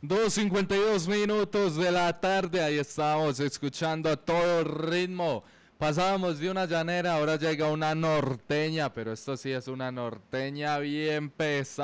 2:52 de la tarde, ahí estábamos escuchando a todo ritmo. Pasábamos de una llanera, ahora llega una norteña, pero esto sí es una norteña bien pesada.